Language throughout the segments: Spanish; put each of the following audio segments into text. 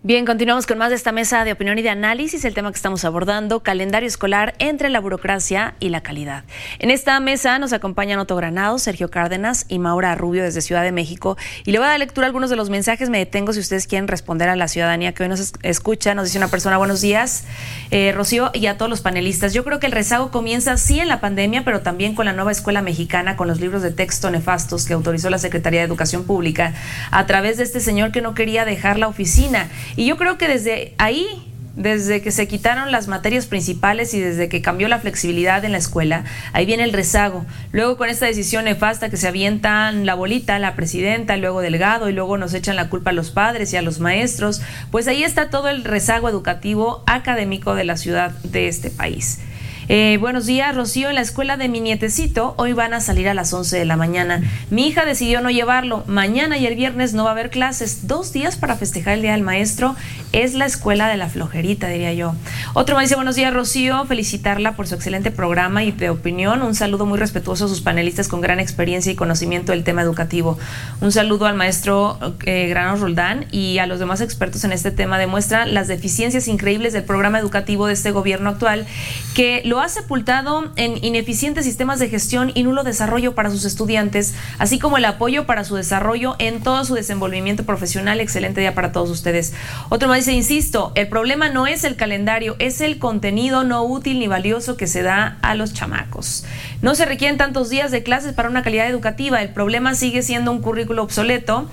Bien, continuamos con más de esta mesa de opinión y de análisis. El tema que estamos abordando, calendario escolar entre la burocracia y la calidad. En esta mesa nos acompañan Otto Granados, Sergio Cárdenas y Maura Rubio desde Ciudad de México. Y le voy a dar lectura a algunos de los mensajes. Me detengo si ustedes quieren responder a la ciudadanía que hoy nos escucha. Nos dice una persona: buenos días, Rocío, y a todos los panelistas. Yo creo que el rezago comienza sí en la pandemia, pero también con la nueva escuela mexicana, con los libros de texto nefastos que autorizó la Secretaría de Educación Pública a través de este señor que no quería dejar la oficina. Y yo creo que desde ahí, desde que se quitaron las materias principales y desde que cambió la flexibilidad en la escuela, ahí viene el rezago. Luego con esta decisión nefasta que se avientan la bolita a la presidenta, luego Delgado, y luego nos echan la culpa a los padres y a los maestros, pues ahí está todo el rezago educativo académico de la ciudad de este país. Buenos días, Rocío. En la escuela de mi nietecito hoy van a salir a las 11 de la mañana. Mi hija decidió no llevarlo. Mañana y el viernes no va a haber clases. 2 días para festejar el Día del Maestro. Es la escuela de la flojerita, diría yo. Otro me dice: buenos días, Rocío. Felicitarla por su excelente programa y de opinión. Un saludo muy respetuoso a sus panelistas con gran experiencia y conocimiento del tema educativo. Un saludo al maestro Granados Roldán y a los demás expertos en este tema. Demuestran las deficiencias increíbles del programa educativo de este gobierno actual, que lo ha sepultado en ineficientes sistemas de gestión y nulo desarrollo para sus estudiantes, así como el apoyo para su desarrollo en todo su desenvolvimiento profesional. Excelente día para todos ustedes. Otro me dice: insisto, el problema no es el calendario, es el contenido no útil ni valioso que se da a los chamacos. No se requieren tantos días de clases para una calidad educativa. El problema sigue siendo un currículo obsoleto,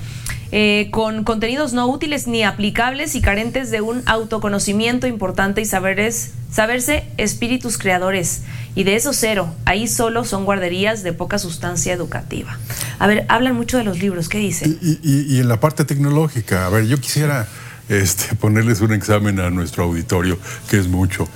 con contenidos no útiles ni aplicables y carentes de un autoconocimiento importante y saberse espíritus creadores. Y de eso cero. Ahí solo son guarderías de poca sustancia educativa. A ver, hablan mucho de los libros. ¿Qué dicen? Y en la parte tecnológica, a ver, yo quisiera ponerles un examen a nuestro auditorio, que es mucho.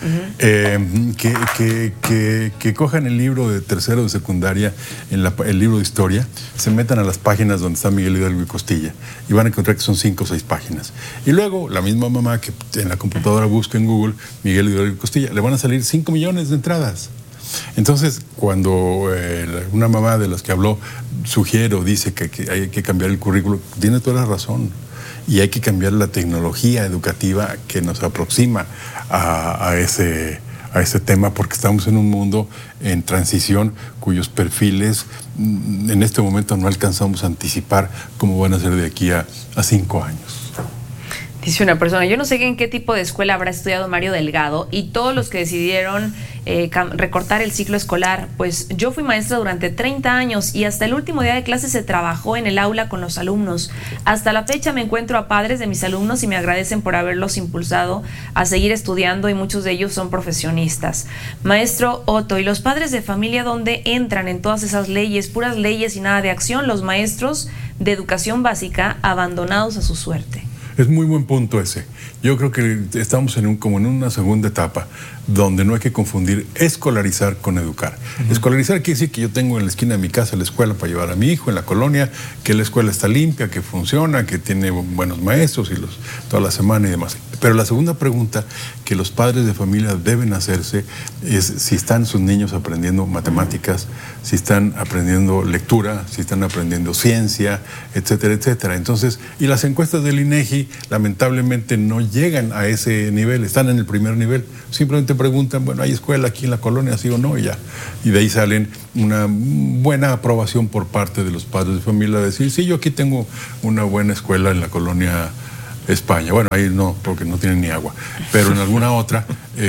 Que cojan el libro de tercero de secundaria, el libro de historia, se metan a las páginas donde está Miguel Hidalgo y Costilla y van a encontrar que son 5 o 6 páginas. Y luego la misma mamá que en la computadora busca en Google Miguel Hidalgo y Costilla, le van a salir 5 millones de entradas. Entonces, cuando una mamá de las que habló sugiere o dice que hay que cambiar el currículo, tiene toda la razón. Y hay que cambiar la tecnología educativa que nos aproxima a ese tema, porque estamos en un mundo en transición cuyos perfiles en este momento no alcanzamos a anticipar cómo van a ser de aquí a 5 años. Dice una persona: yo no sé en qué tipo de escuela habrá estudiado Mario Delgado y todos los que decidieron recortar el ciclo escolar. Pues yo fui maestra durante 30 años y hasta el último día de clase se trabajó en el aula con los alumnos. Hasta la fecha me encuentro a padres de mis alumnos y me agradecen por haberlos impulsado a seguir estudiando, y muchos de ellos son profesionistas. Maestro Otto, ¿y los padres de familia dónde entran en todas esas leyes? Puras leyes y nada de acción. Los maestros de educación básica abandonados a su suerte. Es muy buen punto ese. Yo creo que estamos como en una segunda etapa donde no hay que confundir escolarizar con educar. Escolarizar quiere decir que yo tengo en la esquina de mi casa la escuela para llevar a mi hijo, en la colonia, que la escuela está limpia, que funciona, que tiene buenos maestros toda la semana y demás. Pero la segunda pregunta que los padres de familia deben hacerse es si están sus niños aprendiendo matemáticas, si están aprendiendo lectura, si están aprendiendo ciencia, etcétera, etcétera. Entonces, y las encuestas del INEGI lamentablemente no llegan a ese nivel, están en el primer nivel. Simplemente preguntan: bueno, ¿hay escuela aquí en la colonia, sí o no? Y ya. Y de ahí salen una buena aprobación por parte de los padres de familia de decir: sí, yo aquí tengo una buena escuela en la colonia España. Bueno, ahí no, porque no tienen ni agua, pero en alguna otra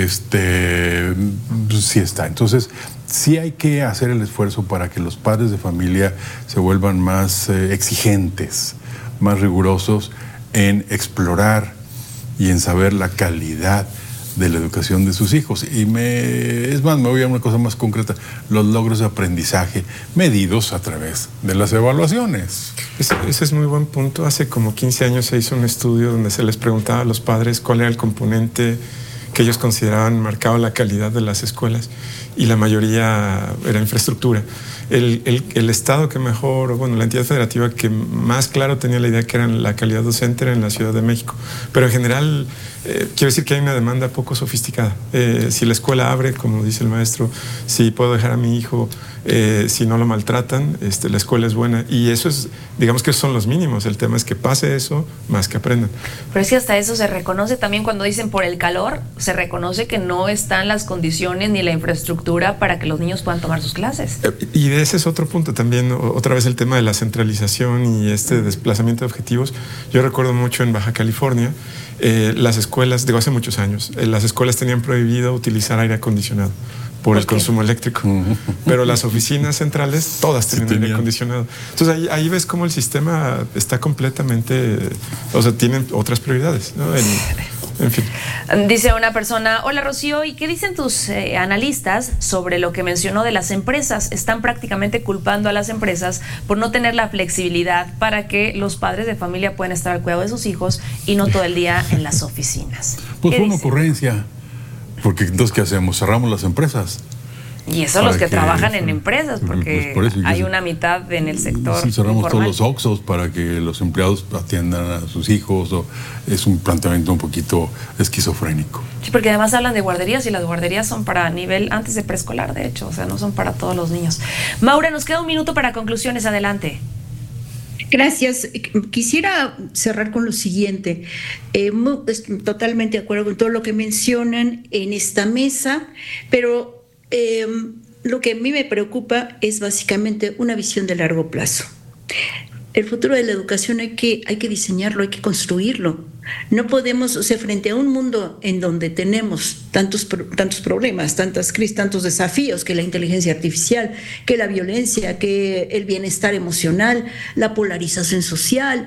sí está. Entonces, sí hay que hacer el esfuerzo para que los padres de familia se vuelvan más exigentes, más rigurosos en explorar y en saber la calidad de la educación de sus hijos. Es más, me voy a una cosa más concreta: los logros de aprendizaje medidos a través de las evaluaciones. Ese es muy buen punto. Hace como 15 años se hizo un estudio donde se les preguntaba a los padres cuál era el componente que ellos consideraban marcaba la calidad de las escuelas, y la mayoría era infraestructura. el estado que mejor, bueno, la entidad federativa que más claro tenía la idea que era la calidad docente era en la Ciudad de México. Pero en general, quiero decir que hay una demanda poco sofisticada. Si la escuela abre, como dice el maestro, si puedo dejar a mi hijo, si no lo maltratan, la escuela es buena. Y eso es, digamos que esos son los mínimos. El tema es que pase eso, más que aprendan. Pero es que hasta eso se reconoce también cuando dicen por el calor, se reconoce que no están las condiciones ni la infraestructura para que los niños puedan tomar sus clases. Y ese es otro punto también, otra vez el tema de la centralización y desplazamiento de objetivos. Yo recuerdo mucho en Baja California, las escuelas, digo hace muchos años, las escuelas tenían prohibido utilizar aire acondicionado por el consumo eléctrico. Pero las oficinas centrales todas tenían aire acondicionado. Entonces ahí ves cómo el sistema está completamente, o sea, tienen otras prioridades, ¿no? En fin. Dice una persona, hola Rocío, ¿y qué dicen tus analistas sobre lo que mencionó de las empresas? Están prácticamente culpando a las empresas por no tener la flexibilidad para que los padres de familia puedan estar al cuidado de sus hijos y no todo el día en las oficinas. Pues fue una ocurrencia, porque entonces ¿qué hacemos? Cerramos las empresas. Y eso los que trabajan en empresas, porque pues hay una mitad en el sector. Sí, cerramos informal. todos los Oxxos para que los empleados atiendan a sus hijos. Es un planteamiento un poquito esquizofrénico. Sí, porque además hablan de guarderías y las guarderías son para nivel antes de preescolar, de hecho, o sea, no son para todos los niños. Maura, nos queda un minuto para conclusiones, adelante. Gracias. Quisiera cerrar con lo siguiente. Totalmente de acuerdo con todo lo que mencionan en esta mesa, pero lo que a mí me preocupa es básicamente una visión de largo plazo. El futuro de la educación hay que diseñarlo, hay que construirlo. No podemos, o sea, frente a un mundo en donde tenemos tantos problemas, tantas crisis, tantos desafíos, que la inteligencia artificial, que la violencia, que el bienestar emocional, la polarización social,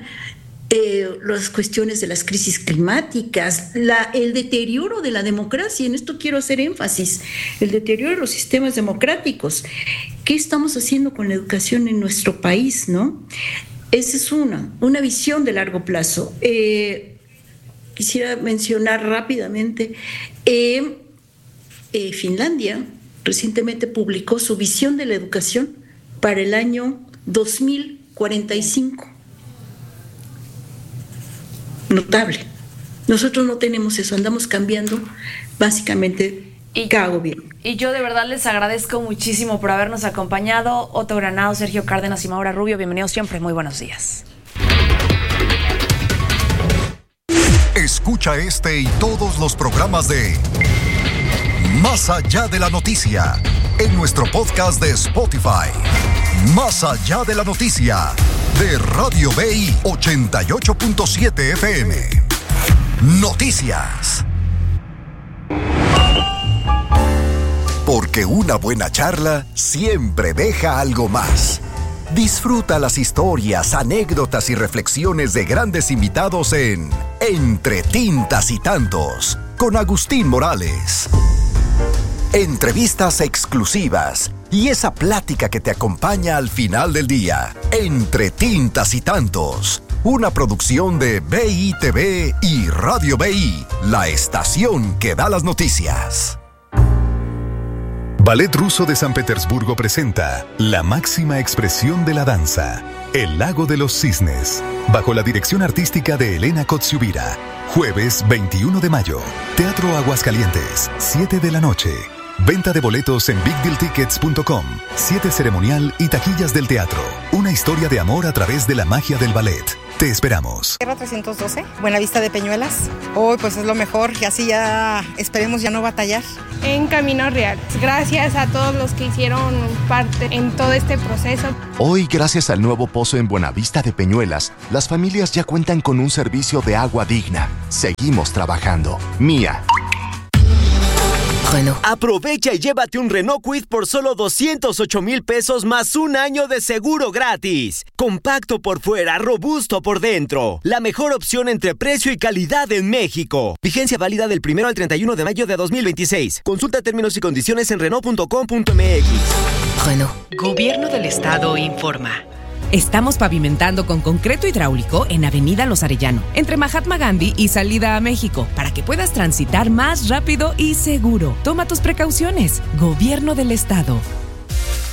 las cuestiones de las crisis climáticas, el deterioro de la democracia, en esto quiero hacer énfasis, el deterioro de los sistemas democráticos. ¿Qué estamos haciendo con la educación en nuestro país, no? Esa es una visión de largo plazo. Quisiera mencionar rápidamente, Finlandia recientemente publicó su visión de la educación para el año 2045. Notable. Nosotros no tenemos eso, andamos cambiando básicamente cada gobierno. Y yo de verdad les agradezco muchísimo por habernos acompañado. Otto Granados, Sergio Cárdenas y Maura Rubio, bienvenidos siempre, muy buenos días. Escucha este y todos los programas de Más Allá de la Noticia en nuestro podcast de Spotify. Más Allá de la Noticia de Radio BI 88.7 FM. Noticias. Porque una buena charla siempre deja algo más. Disfruta las historias, anécdotas y reflexiones de grandes invitados en Entre Tintas y Tantos, con Agustín Morales. Entrevistas exclusivas y esa plática que te acompaña al final del día. Entre Tintas y Tantos, una producción de BITV y Radio BI, la estación que da las noticias. Ballet Ruso de San Petersburgo presenta la máxima expresión de la danza, El Lago de los Cisnes, bajo la dirección artística de Elena Kotsiubira. Jueves 21 de mayo, Teatro Aguascalientes, 7 de la noche. Venta de boletos en bigdealtickets.com, 7 ceremonial y taquillas del teatro. Una historia de amor a través de la magia del ballet. Te esperamos. Tierra 312, Buenavista de Peñuelas. Hoy pues es lo mejor y así ya esperemos ya no batallar. En Camino Real. Gracias a todos los que hicieron parte en todo este proceso. Hoy, gracias al nuevo pozo en Buenavista de Peñuelas, las familias ya cuentan con un servicio de agua digna. Seguimos trabajando. Mía. Renault. Aprovecha y llévate un Renault Kwid por solo 208,000 pesos más un año de seguro gratis. Compacto por fuera, robusto por dentro. La mejor opción entre precio y calidad en México. Vigencia válida del 1 al 31 de mayo de 2026. Consulta términos y condiciones en Renault.com.mx. Renault. Gobierno del Estado informa. Estamos pavimentando con concreto hidráulico en Avenida Los Arellano, entre Mahatma Gandhi y Salida a México, para que puedas transitar más rápido y seguro. Toma tus precauciones. Gobierno del Estado. Hola,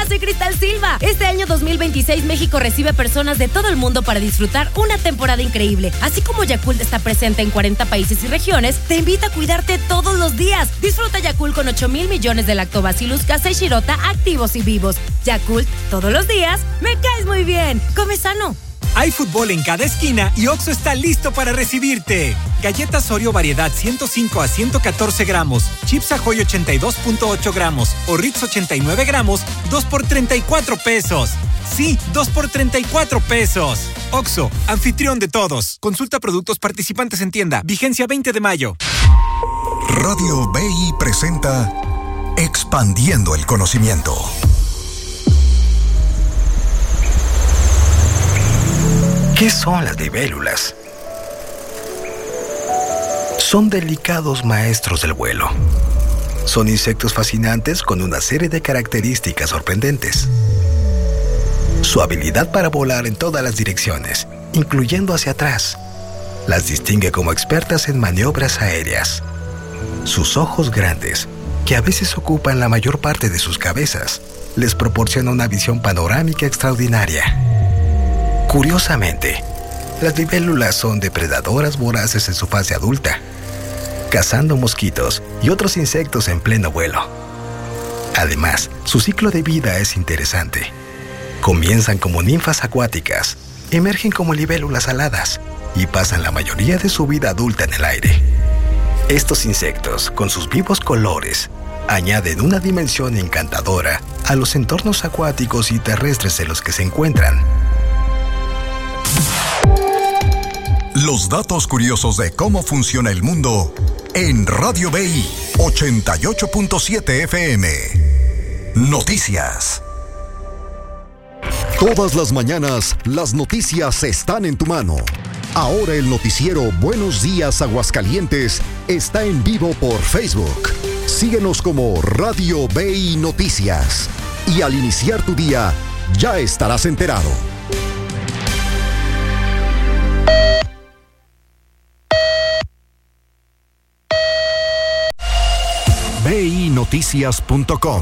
soy Cristal Silva. Este año 2026 México recibe personas de todo el mundo para disfrutar una temporada increíble. Así como Yakult está presente en 40 países y regiones, te invita a cuidarte todos los días. Disfruta Yakult con 8,000 millones de Lactobacillus casei shirota activos y vivos. Yakult, todos los días, me caes muy bien. Come sano. Hay fútbol en cada esquina y Oxxo está listo para recibirte. Galletas Oreo variedad 105 a 114 gramos, Chips Ahoy 82.8 gramos o Ritz 89 gramos, 2 por 34 pesos. Sí, 2 por 34 pesos. Oxxo, anfitrión de todos. Consulta productos participantes en tienda. Vigencia 20 de mayo. Radio BI presenta Expandiendo el Conocimiento. ¿Qué son las libélulas? Son delicados maestros del vuelo. Son insectos fascinantes con una serie de características sorprendentes. Su habilidad para volar en todas las direcciones, incluyendo hacia atrás, las distingue como expertas en maniobras aéreas. Sus ojos grandes, que a veces ocupan la mayor parte de sus cabezas, les proporciona una visión panorámica extraordinaria. Curiosamente, las libélulas son depredadoras voraces en su fase adulta, cazando mosquitos y otros insectos en pleno vuelo. Además, su ciclo de vida es interesante. Comienzan como ninfas acuáticas, emergen como libélulas aladas y pasan la mayoría de su vida adulta en el aire. Estos insectos, con sus vivos colores, añaden una dimensión encantadora a los entornos acuáticos y terrestres en los que se encuentran. Los datos curiosos de cómo funciona el mundo en Radio BI 88.7 FM. Noticias. Todas las mañanas, las noticias están en tu mano. Ahora el noticiero Buenos Días Aguascalientes está en vivo por Facebook. Síguenos como Radio BI Noticias. Y al iniciar tu día, ya estarás enterado. BINoticias.com.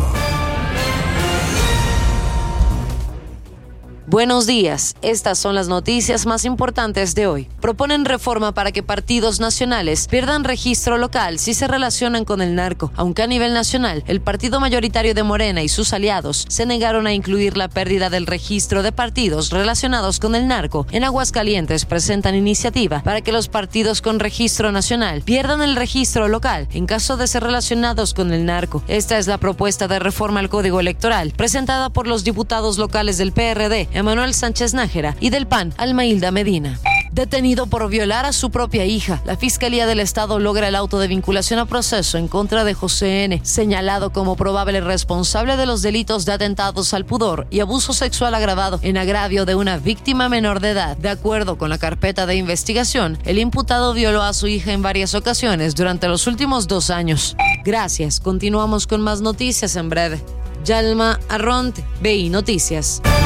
Buenos días, estas son las noticias más importantes de hoy. Proponen reforma para que partidos nacionales pierdan registro local si se relacionan con el narco, aunque a nivel nacional, el partido mayoritario de Morena y sus aliados se negaron a incluir la pérdida del registro de partidos relacionados con el narco. En Aguascalientes presentan iniciativa para que los partidos con registro nacional pierdan el registro local en caso de ser relacionados con el narco. Esta es la propuesta de reforma al Código Electoral presentada por los diputados locales del PRD, Emanuel Sánchez Nájera, y del PAN, Almailda Medina. Detenido por violar a su propia hija, la Fiscalía del Estado logra el auto de vinculación a proceso en contra de José N., señalado como probable responsable de los delitos de atentados al pudor y abuso sexual agravado en agravio de una víctima menor de edad. De acuerdo con la carpeta de investigación, el imputado violó a su hija en varias ocasiones durante los últimos 2 años. Gracias, continuamos con más noticias en breve. Yalma Arronte, BI Noticias.